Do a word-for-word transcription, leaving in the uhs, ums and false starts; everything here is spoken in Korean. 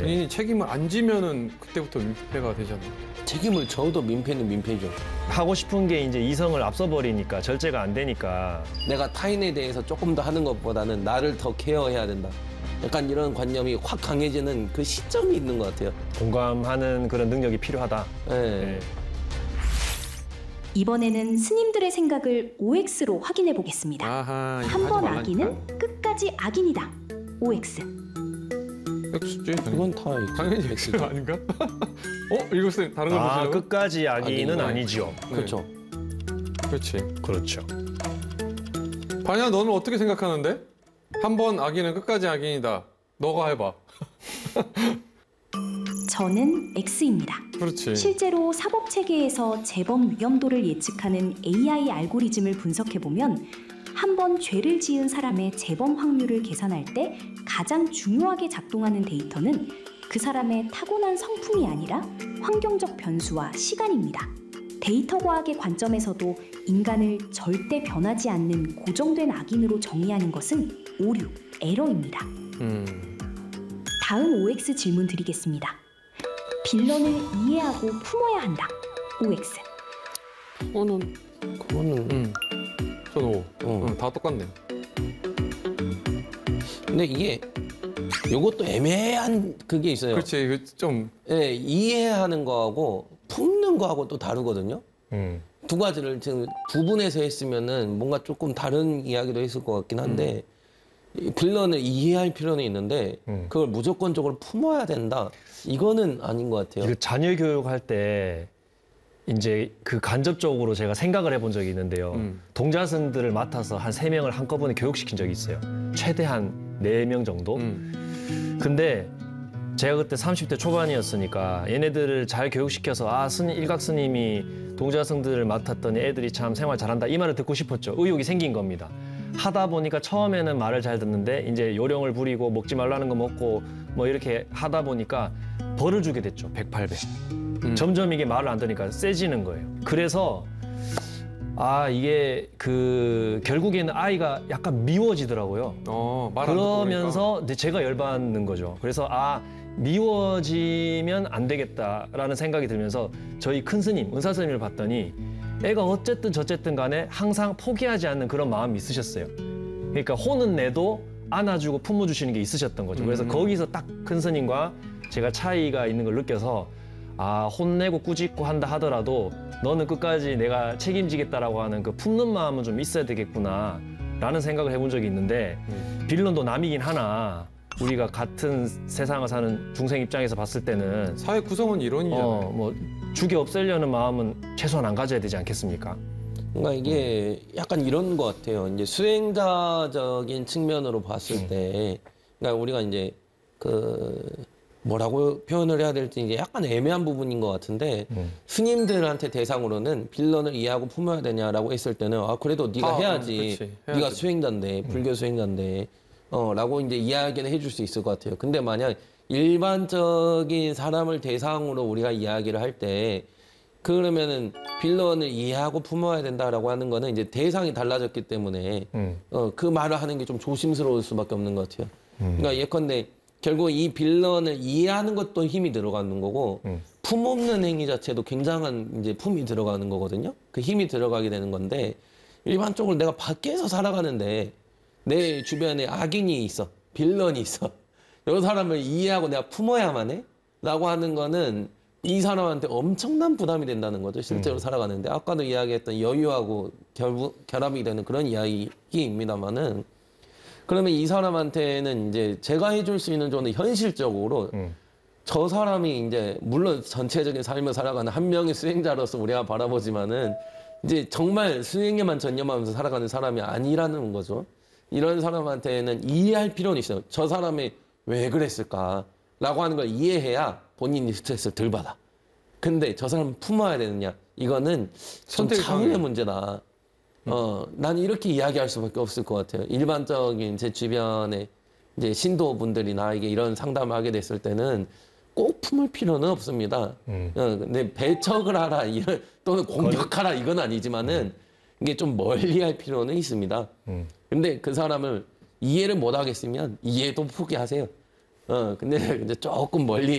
본인이 책임을 안 지면은 그때부터 민폐가 되잖아요. 책임을 져도 민폐는 민폐죠. 하고 싶은 게 이제 이성을 앞서버리니까 절제가 안 되니까. 내가 타인에 대해서 조금 더 하는 것보다는 나를 더 케어해야 된다. 약간 이런 관념이 확 강해지는 그 시점이 있는 것 같아요. 공감하는 그런 능력이 필요하다. 네. 네. 이번에는 스님들의 생각을 오엑스로 확인해 보겠습니다. 아하, 이거 한 하지 번 말라니까. 악인은 끝까지 악인이다. 오엑스. X지. 그건 다 당연히 X가 아닌가? 어? 이거 쌤 다른 걸 아, 보시려고? 끝까지 악인은 악인은 아니지요. 그렇죠. 그렇지. 그렇죠. 반야, 너는 어떻게 생각하는데? 한 번 악인은 끝까지 악인이다. 너가 해봐. 저는 X입니다. 그렇지. 실제로 사법 체계에서 재범 위험도를 예측하는 에이아이 알고리즘을 분석해 보면 한 번 죄를 지은 사람의 재범 확률을 계산할 때 가장 중요하게 작동하는 데이터는 그 사람의 타고난 성품이 아니라 환경적 변수와 시간입니다. 데이터 과학의 관점에서도 인간을 절대 변하지 않는 고정된 악인으로 정의하는 것은 오류, 에러입니다. 음. 다음 오엑스 질문 드리겠습니다. 빌런을 이해하고 품어야 한다. 오엑스. 그거는 그거는 음. 전 오. 어. 응, 다 똑같네. 근데 이게 요것도 애매한 그게 있어요. 그렇지. 그 좀 예, 이해하는 거하고 품는 거하고 또 다르거든요. 음. 두 가지를 지금 구분해서 했으면은 뭔가 조금 다른 이야기도 했을 것 같긴 한데 이 빌런을 이해할 필요는 있는데 음. 그걸 무조건적으로 품어야 된다. 이거는 아닌 것 같아요. 이거 자녀 교육할 때 이제 그 간접적으로 제가 생각을 해본 적이 있는데요. 음. 동자승들을 맡아서 한 세 명을 한꺼번에 교육시킨 적이 있어요. 최대한 네 명 정도. 음. 근데 제가 그때 삼십 대 초반이었으니까 얘네들을 잘 교육시켜서 아, 스님, 일각 스님이 동자승들을 맡았더니 애들이 참 생활 잘한다 이 말을 듣고 싶었죠. 의욕이 생긴 겁니다. 하다 보니까 처음에는 말을 잘 듣는데 이제 요령을 부리고 먹지 말라는 거 먹고 뭐 이렇게 하다 보니까 벌을 주게 됐죠. 백팔 배. 음. 점점 이게 말을 안 들으니까 세지는 거예요. 그래서 아, 이게 그 결국에는 아이가 약간 미워지더라고요. 어, 말 안 듣고 그러면서 이제 제가 열받는 거죠. 그래서 아, 미워지면 안 되겠다라는 생각이 들면서 저희 큰 스님, 은사 스님을 봤더니 애가 어쨌든 저쨌든 간에 항상 포기하지 않는 그런 마음이 있으셨어요. 그러니까 혼은 내도 안아주고 품어주시는 게 있으셨던 거죠. 그래서 음. 거기서 딱 큰 스님과 제가 차이가 있는 걸 느껴서 아, 혼내고 꾸짖고 한다 하더라도 너는 끝까지 내가 책임지겠다라고 하는 그 품는 마음은 좀 있어야 되겠구나 라는 생각을 해본 적이 있는데 음. 빌런도 남이긴 하나 우리가 같은 세상을 사는 중생 입장에서 봤을 때는 사회 구성은 이론이잖아요. 어, 뭐 죽여 없애려는 마음은 최소한 안 가져야 되지 않겠습니까? 뭔가 이게 약간 이런 것 같아요. 이제 수행자적인 측면으로 봤을 음. 때, 그러니까 우리가 이제 그 뭐라고 표현을 해야 될지 이게 약간 애매한 부분인 것 같은데 음. 스님들한테 대상으로는 빌런을 이해하고 품어야 되냐라고 했을 때는 아 그래도 네가 아, 해야지. 음, 그치. 네가 해야지. 수행자인데 불교 수행자인데 어라고 이제 이야기는 해줄 수 있을 것 같아요. 근데 만약 일반적인 사람을 대상으로 우리가 이야기를 할 때 그러면은 빌런을 이해하고 품어야 된다라고 하는 거는 이제 대상이 달라졌기 때문에 음. 어, 그 말을 하는 게 좀 조심스러울 수밖에 없는 것 같아요. 음. 그러니까 예컨대 결국 이 빌런을 이해하는 것도 힘이 들어가는 거고 음. 품 없는 행위 자체도 굉장한 이제 품이 들어가는 거거든요. 그 힘이 들어가게 되는 건데 일반적으로 내가 밖에서 살아가는데 내 주변에 악인이 있어, 빌런이 있어. 이 사람을 이해하고 내가 품어야만 해? 라고 하는 거는 이 사람한테 엄청난 부담이 된다는 거죠. 실제로 음. 살아가는데. 아까도 이야기했던 여유하고 결, 결합이 되는 그런 이야기입니다만은 그러면 이 사람한테는 이제 제가 해줄 수 있는 조언은 현실적으로 음. 저 사람이 이제 물론 전체적인 삶을 살아가는 한 명의 수행자로서 우리가 바라보지만은 이제 정말 수행에만 전념하면서 살아가는 사람이 아니라는 거죠. 이런 사람한테는 이해할 필요는 있어요. 저 사람이 왜 그랬을까? 라고 하는 걸 이해해야 본인이 스트레스를 덜 받아. 근데 저 사람을 품어야 되느냐? 이거는 좀 선택의 차원의 상황이에요. 문제다. 어, 난 이렇게 이야기할 수밖에 없을 것 같아요. 일반적인 제 주변에 이제 신도분들이 나에게 이런 상담을 하게 됐을 때는 꼭 품을 필요는 없습니다. 음. 어, 근데 배척을 하라, 이런, 또는 공격하라, 이건 아니지만은 이게 좀 멀리 할 필요는 있습니다. 음. 근데 그 사람을 이해를 못 하겠으면 이해도 포기하세요. 어, 근데 이제 조금 멀리